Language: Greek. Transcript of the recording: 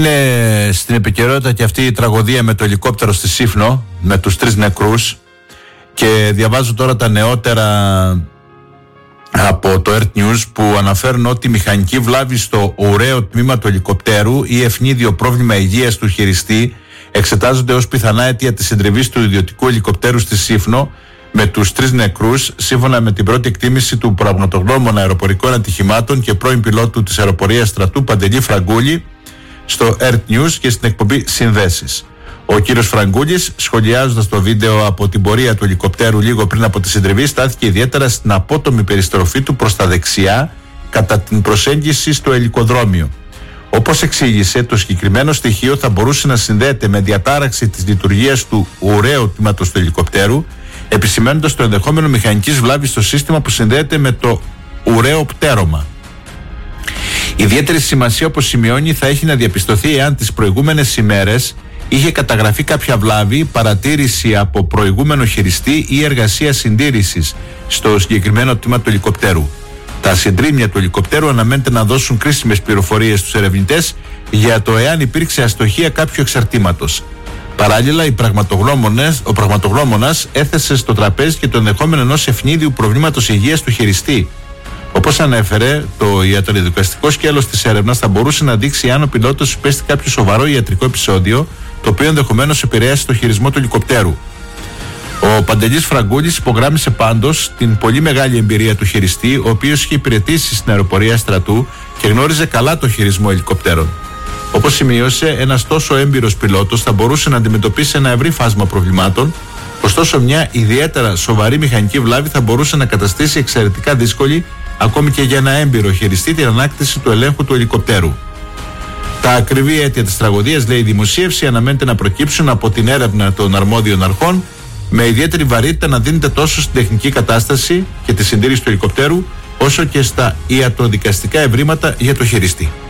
Είναι στην επικαιρότητα και αυτή η τραγωδία με το ελικόπτερο στη Σύφνο, με τους 3 νεκρούς, και διαβάζω τώρα τα νεότερα από το Earth News που αναφέρουν ότι η μηχανική βλάβη στο ουραίο τμήμα του ελικοπτέρου ή ευνίδιο πρόβλημα υγείας του χειριστή εξετάζονται ως πιθανά αίτια της συντριβής του ιδιωτικού ελικοπτέρου στη Σύφνο, με τους 3 νεκρούς, σύμφωνα με την πρώτη εκτίμηση του πραγματογνώμονα αεροπορικών ατυχημάτων και πρώην πιλότου της αεροπορίας στρατού Παντελή Φραγκούλη στο Earth News και στην εκπομπή Συνδέσεις. Ο κύριος Φραγκούλης, σχολιάζοντας το βίντεο από την πορεία του ελικοπτέρου λίγο πριν από τη συντριβή, στάθηκε ιδιαίτερα στην απότομη περιστροφή του προς τα δεξιά κατά την προσέγγιση στο ελικοδρόμιο. Όπως εξήγησε, το συγκεκριμένο στοιχείο θα μπορούσε να συνδέεται με διατάραξη της λειτουργίας του ουραίου τμήματος του ελικοπτέρου, επισημαίνοντας το ενδεχόμενο μηχανικής βλάβης στο σύστημα που συνδέεται με το ουραίο πτέρωμα. Ιδιαίτερη σημασία, όπως σημειώνει, θα έχει να διαπιστωθεί εάν τις προηγούμενες ημέρες είχε καταγραφεί κάποια βλάβη, παρατήρηση από προηγούμενο χειριστή ή εργασία συντήρησης στο συγκεκριμένο τμήμα του ελικοπτέρου. Τα συντρίμμια του ελικοπτέρου αναμένεται να δώσουν κρίσιμες πληροφορίες στους ερευνητές για το εάν υπήρξε αστοχία κάποιου εξαρτήματος. Παράλληλα, ο πραγματογνώμονας έθεσε στο τραπέζι και το ενδεχόμενο ενός ευνίδιου προβλήματος υγείας του χειριστή. Όπως ανέφερε, το ιατροδικαστικό σκέλος της έρευνας θα μπορούσε να δείξει αν ο πιλότος υπέστη κάποιο σοβαρό ιατρικό επεισόδιο, το οποίο ενδεχομένως επηρέασε το χειρισμό του ελικοπτέρου. Ο Παντελής Φραγκούλης υπογράμμισε πάντως την πολύ μεγάλη εμπειρία του χειριστή, ο οποίος είχε υπηρετήσει στην αεροπορία στρατού και γνώριζε καλά το χειρισμό ελικοπτέρων. Όπως σημείωσε, ένας τόσο έμπειρος πιλότος θα μπορούσε να αντιμετωπίσει ένα ευρύ φάσμα προβλημάτων, ωστόσο μια ιδιαίτερα σοβαρή μηχανική βλάβη θα μπορούσε να καταστήσει εξαιρετικά δύσκολη ακόμη και για ένα έμπειρο χειριστή την ανάκτηση του ελέγχου του ελικοπτέρου. Τα ακριβή αίτια της τραγωδίας, λέει η δημοσίευση, αναμένεται να προκύψουν από την έρευνα των αρμόδιων αρχών, με ιδιαίτερη βαρύτητα να δίνεται τόσο στην τεχνική κατάσταση και τη συντήρηση του ελικοπτέρου, όσο και στα ιατροδικαστικά ευρήματα για το χειριστή.